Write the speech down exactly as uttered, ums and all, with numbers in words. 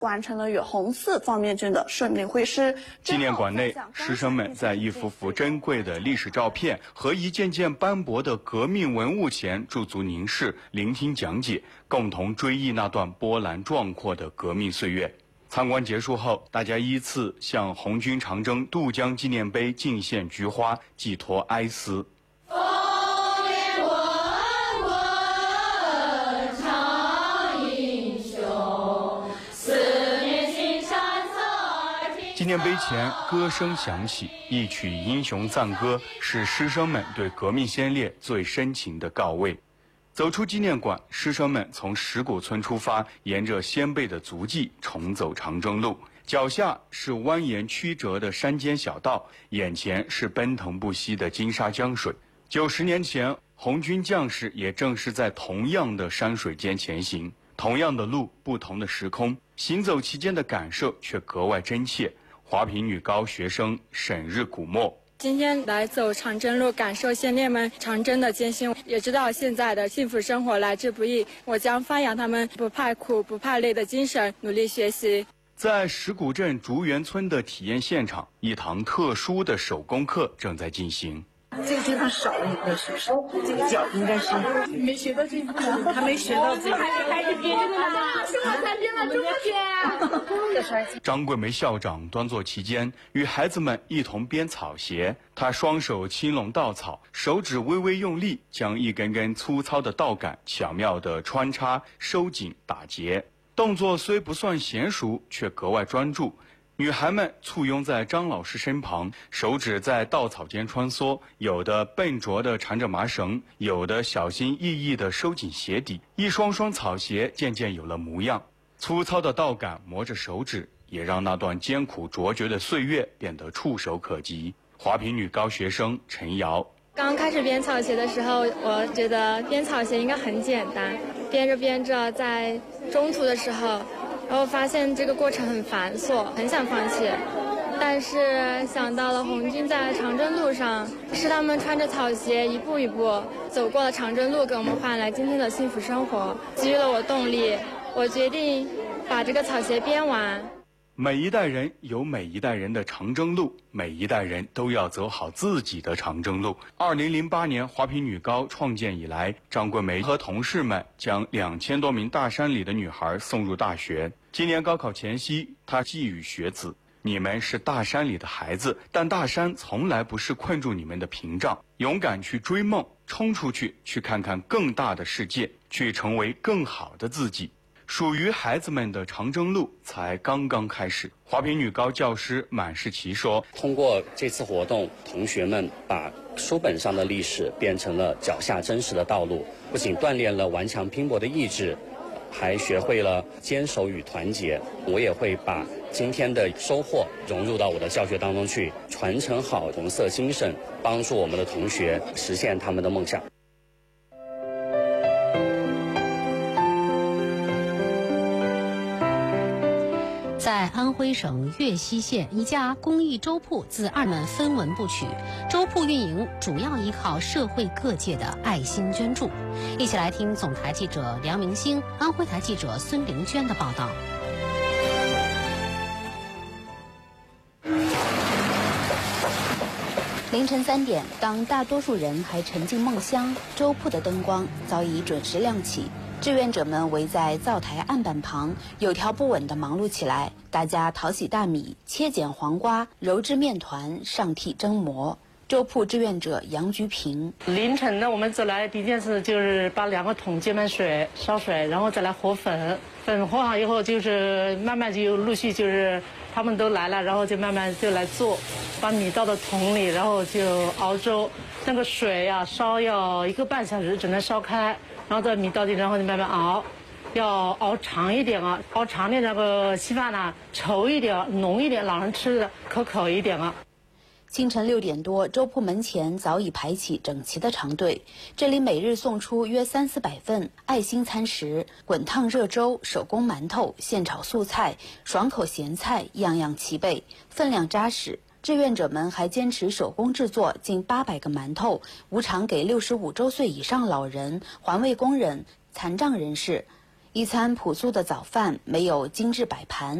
完成了与红四方面军的顺利会师。 纪念馆内，师生们在一幅幅珍贵的历史照片和一件件斑驳的革命文物前驻足凝视，聆听讲解，共同追忆那段波澜壮阔的革命岁月。参观结束后，大家依次向红军长征渡江纪念碑敬献菊花，寄托哀思。纪念碑前歌声响起，一曲英雄赞歌，是师生们对革命先烈最深情的告慰。走出纪念馆，师生们从石鼓村出发，沿着先辈的足迹重走长征路。脚下是蜿蜒曲折的山间小道，眼前是奔腾不息的金沙江水。九十年前，红军将士也正是在同样的山水间前行，同样的路，不同的时空，行走其间的感受却格外真切。华坪女高学生沈日古墨。 今天来走长征路，感受先烈们长征的艰辛，也知道现在的幸福生活来之不易。我将发扬他们不怕苦、不怕累的精神，努力学习。 在石鼓镇竹园村的体验现场，一堂特殊的手工课正在进行。 这个地方少了一个，是不是？这个脚应该是没学到这个， 还没学到这个， 还没开始编呢，是我才编了这么编。 张桂梅校长端坐其间，与孩子们一同编草鞋。她双手轻拢稻草，手指微微用力，将一根根粗糙的稻杆巧妙地穿插、收紧、打结。动作虽不算娴熟，却格外专注。女孩们簇拥在张老师身旁，手指在稻草间穿梭，有的笨拙地缠着麻绳，有的小心翼翼地收紧鞋底，一双双草鞋渐渐有了模样。粗糙的稻杆磨着手指，也让那段艰苦卓绝的岁月变得触手可及。华坪女高学生陈瑶。 刚开始编草鞋的时候，我觉得编草鞋应该很简单，编着编着，在中途的时候，然后发现这个过程很繁琐，很想放弃。但是想到了红军在长征路上，是他们穿着草鞋一步一步走过了长征路，给我们换来今天的幸福生活，给予了我动力。我决定把这个草鞋编完。 每一代人有每一代人的长征路，每一代人都要走好自己的长征路。二零零八年华坪女高创建以来，张桂梅和同事们将两千多名大山里的女孩送入大学。今年高考前夕，她寄语学子：你们是大山里的孩子，但大山从来不是困住你们的屏障。勇敢去追梦，冲出去，去看看更大的世界，去成为更好的自己。属于孩子们的长征路才刚刚开始。华坪女高教师满世奇说： 通过这次活动，同学们把书本上的历史变成了脚下真实的道路，不仅锻炼了顽强拼搏的意志，还学会了坚守与团结。我也会把今天的收获融入到我的教学当中去，传承好红色精神，帮助我们的同学实现他们的梦想。 在安徽省岳西县，一家公益粥铺自二们分文不取，粥铺运营主要依靠社会各界的爱心捐助。一起来听总台记者梁明星、安徽台记者孙玲娟的报道。 凌晨三点，当大多数人还沉浸梦乡，粥铺的灯光早已准时亮起。志愿者们围在灶台案板旁，有条不紊地忙碌起来。大家淘洗大米，切剪黄瓜，揉制面团，上屉蒸馍。粥铺志愿者杨菊平： 凌晨呢，我们走来第一件事就是把两个桶接满水，烧水，然后再来和粉。粉和好以后，就是慢慢就陆续就是他们都来了，然后就慢慢就来做，把米倒到桶里，然后就熬粥。那个水呀、啊，烧要一个半小时，只能烧开。然后这米倒进，然后你慢慢熬，要熬长一点啊，熬长点那个稀饭呢，稠一点，浓一点，老人吃的可口一点啊。 清晨六点多，粥铺门前早已排起整齐的长队。这里每日送出约三四百份爱心餐食，滚烫热粥、手工馒头、现炒素菜、爽口咸菜，样样齐备，分量扎实。志愿者们还坚持手工制作近八百个馒头，无偿给六十五周岁以上老人、环卫工人、残障人士。 一餐朴素的早饭，没有精致摆盘。